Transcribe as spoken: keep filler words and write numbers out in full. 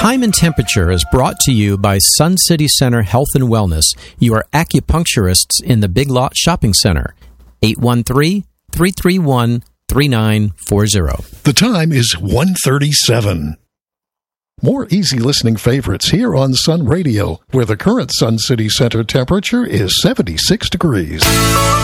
Time and Temperature is brought to you by Sun City Center Health and Wellness, your acupuncturists in the Big Lot Shopping Center. eight one three, three three one, three nine four zero. The time is one thirty-seven. More easy listening favorites here on Sun Radio, where the current Sun City Center temperature is seventy-six degrees.